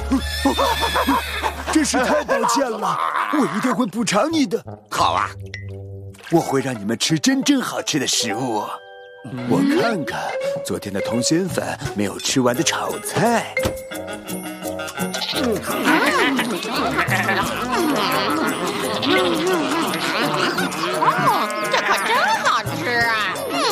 真是太抱歉了，我一定会补偿你的。 好啊， 我会让你们吃真正好吃的食物。我看看昨天的通心粉没有吃完的炒菜。 这可真好吃啊！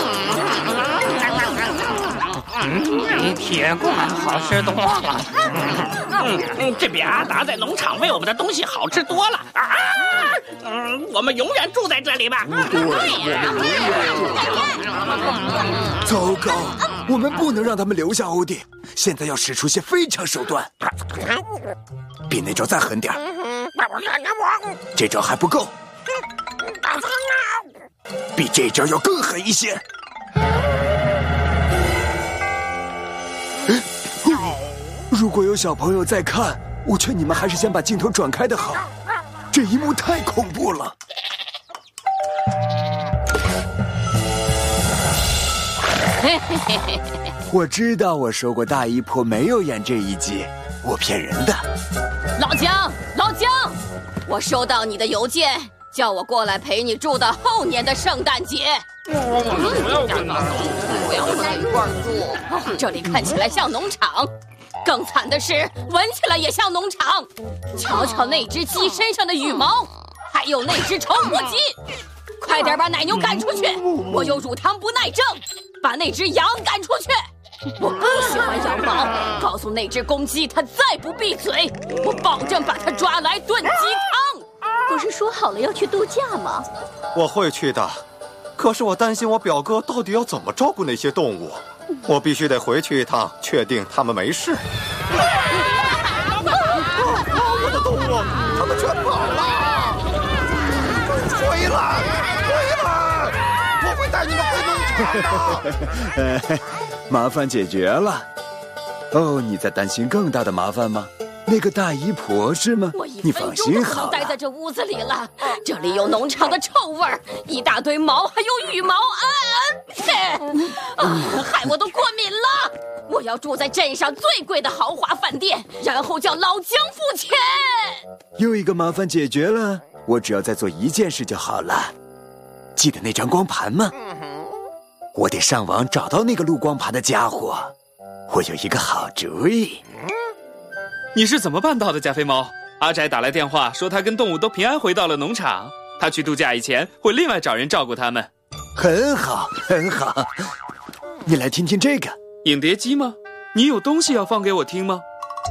比铁罐好吃多了。 这比阿达在农场喂我们的东西好吃多了啊！我们永远住在这里吧。 糟糕，我们不能让他们留下欧弟，现在要使出些非常手段，比那招再狠点。这招还不够，比这招要更狠一些。如果有小朋友在看，我劝你们还是先把镜头转开的好，这一幕太恐怖了。我知道我说过大姨婆没有演这一集，我骗人的。 老姜，我收到你的邮件，叫我过来陪你住到后年的圣诞节。 我要和你一块住。 这里看起来像农场，更惨的是闻起来也像农场。瞧瞧那只鸡身上的羽毛，还有那只臭母鸡。快点把奶牛赶出去！我有乳糖不耐症，把那只羊赶出去！我不喜欢羊毛，告诉那只公鸡，它再不闭嘴，我保证把它抓来炖鸡汤。 不是说好了要去度假吗？ 我会去的，可是我担心我表哥到底要怎么照顾那些动物，我必须得回去一趟，确定他们没事。 我的动物，他们全跑了！回来！我会带你们回农场的。 麻烦解决了。哦，你在担心更大的麻烦吗？那个大姨婆是吗？ 我一你分钟都不放心好了。 能待在这屋子里了，这里有农场的臭味儿，一大堆毛，还有羽毛，害我都过敏了。我要住在镇上最贵的豪华饭店，然后叫老姜付钱。 又一个麻烦解决了，我只要再做一件事就好了。记得那张光盘吗？我得上网找到那个录光盘的家伙。我有一个好主意。 你是怎么办到的，加菲猫？阿宅打来电话说他跟动物都平安回到了农场，他去度假以前会另外找人照顾他们。 很好，很好。你来听听这个。 影碟机吗？你有东西要放给我听吗？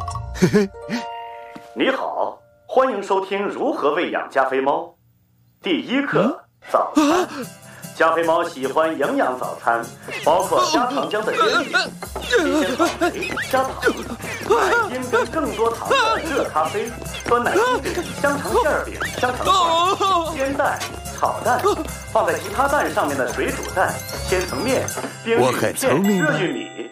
你好，欢迎收听如何喂养加菲猫。第一课，早餐。加菲猫喜欢营养早餐，包括加糖浆的煎饼、新鲜草莓、加糖、奶精跟更多糖的热咖啡、酸奶酥饼、香肠馅饼、香肠块、煎蛋、炒蛋，放在其他蛋上面的水煮蛋、千层面、冰玉片、热玉米。